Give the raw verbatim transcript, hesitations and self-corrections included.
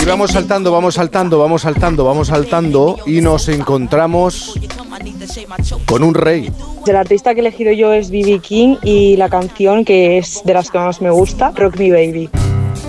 vamos saltando, vamos saltando, vamos saltando, vamos saltando y nos encontramos con un rey. El artista que he elegido yo es B B King y la canción que es de las que más me gusta, Rock Me Baby.